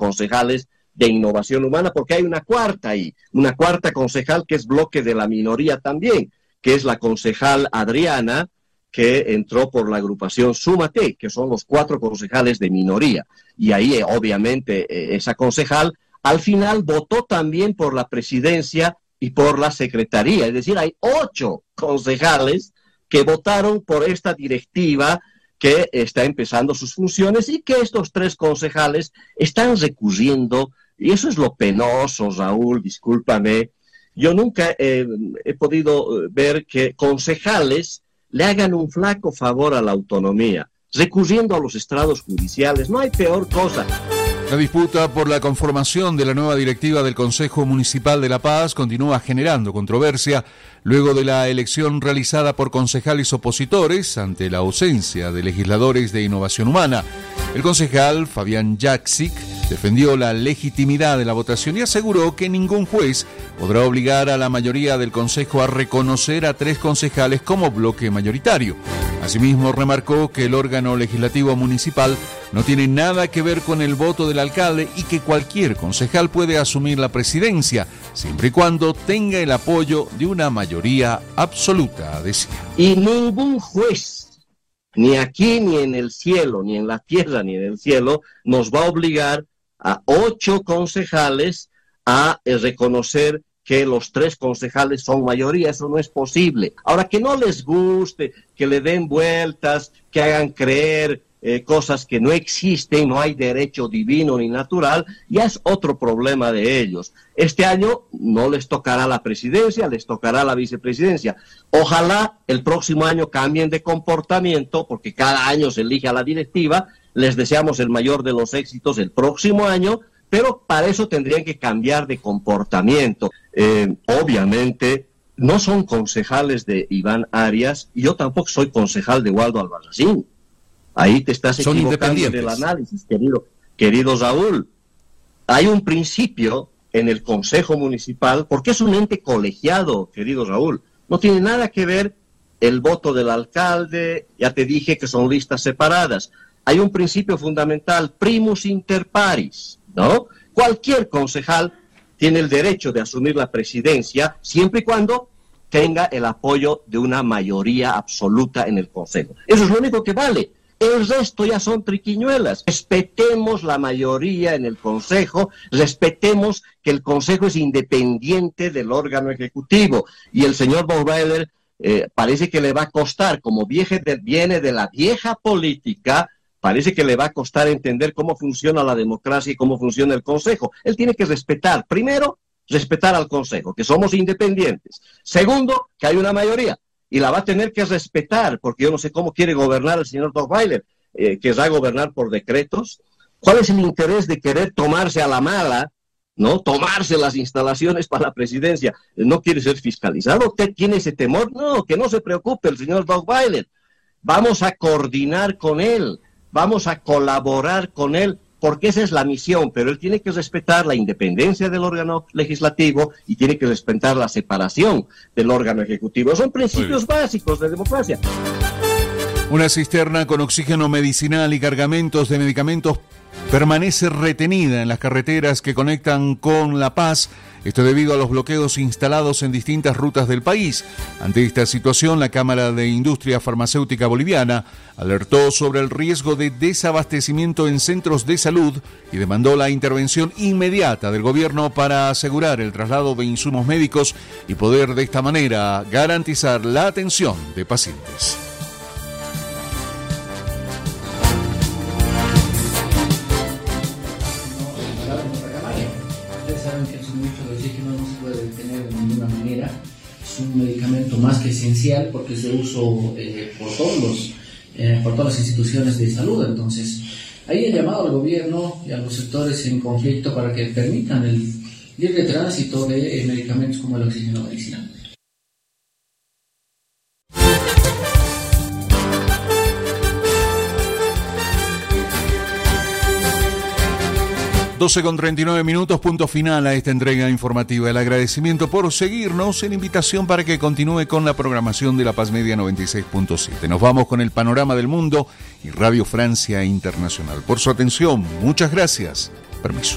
concejales de innovación humana, porque hay una cuarta concejal que es bloque de la minoría también, que es la concejal Adriana, que entró por la agrupación Súmate, que son los 4 concejales de minoría. Y ahí, obviamente, esa concejal al final votó también por la presidencia y por la secretaría. Es decir, hay 8 concejales que votaron por esta directiva que está empezando sus funciones y que estos 3 concejales están recurriendo. Y eso es lo penoso, Raúl, discúlpame. Yo nunca he podido ver que concejales le hagan un flaco favor a la autonomía, recurriendo a los estrados judiciales. No hay peor cosa. La disputa por la conformación de la nueva directiva del Consejo Municipal de La Paz continúa generando controversia luego de la elección realizada por concejales opositores ante la ausencia de legisladores de innovación humana. El concejal Fabián Jaksic defendió la legitimidad de la votación y aseguró que ningún juez podrá obligar a la mayoría del Consejo a reconocer a 3 concejales como bloque mayoritario. Asimismo, remarcó que el órgano legislativo municipal no tiene nada que ver con el voto del alcalde y que cualquier concejal puede asumir la presidencia, siempre y cuando tenga el apoyo de una mayoría absoluta, decía. Y ningún juez, ni aquí, ni en el cielo, ni en la tierra, ni en el cielo, nos va a obligar a 8 concejales a reconocer que los 3 concejales son mayoría. Eso no es posible. Ahora, que no les guste, que le den vueltas, que hagan creer cosas que no existen, no hay derecho divino ni natural, ya es otro problema de ellos. Este año no les tocará la presidencia, les tocará la vicepresidencia. Ojalá el próximo año cambien de comportamiento, porque cada año se elige a la directiva. Les deseamos el mayor de los éxitos el próximo año, pero para eso tendrían que cambiar de comportamiento. Obviamente no son concejales de Iván Arias, y yo tampoco soy concejal de Waldo Albarracín. Ahí te estás equivocando en el análisis, querido Raúl. Hay un principio en el Consejo Municipal, porque es un ente colegiado, querido Raúl. No tiene nada que ver el voto del alcalde, ya te dije que son listas separadas. Hay un principio fundamental, primus inter pares, ¿no? Cualquier concejal tiene el derecho de asumir la presidencia siempre y cuando tenga el apoyo de una mayoría absoluta en el Consejo. Eso es lo único que vale. El resto ya son triquiñuelas. Respetemos la mayoría en el Consejo, respetemos que el Consejo es independiente del órgano ejecutivo. Y el señor Bauweiler parece que le va a costar, como viene de la vieja política, parece que le va a costar entender cómo funciona la democracia y cómo funciona el Consejo. Él tiene que respetar, primero, respetar al Consejo, que somos independientes. Segundo, que hay una mayoría. Y la va a tener que respetar, porque yo no sé cómo quiere gobernar el señor Bauweiler, ¿querrá gobernar por decretos? ¿Cuál es el interés de querer tomarse a la mala, no? Tomarse las instalaciones para la presidencia. ¿No quiere ser fiscalizado? ¿Usted tiene ese temor? No, que no se preocupe el señor Bauweiler. Vamos a coordinar con él, vamos a colaborar con él, porque esa es la misión, pero él tiene que respetar la independencia del órgano legislativo y tiene que respetar la separación del órgano ejecutivo. Son principios básicos de democracia. Una cisterna con oxígeno medicinal y cargamentos de medicamentos permanece retenida en las carreteras que conectan con La Paz. Esto debido a los bloqueos instalados en distintas rutas del país. Ante esta situación, la Cámara de Industria Farmacéutica Boliviana alertó sobre el riesgo de desabastecimiento en centros de salud y demandó la intervención inmediata del gobierno para asegurar el traslado de insumos médicos y poder de esta manera garantizar la atención de pacientes. Un medicamento más que esencial porque es de uso por todas las instituciones de salud. Entonces, ahí he llamado al gobierno y a los sectores en conflicto para que permitan el libre tránsito de medicamentos como el oxígeno medicinal. Con 39 minutos, punto final a esta entrega informativa. El agradecimiento por seguirnos, en invitación para que continúe con la programación de La Paz Media 96.7. Nos vamos con el panorama del mundo y Radio Francia Internacional. Por su atención, muchas gracias. Permiso.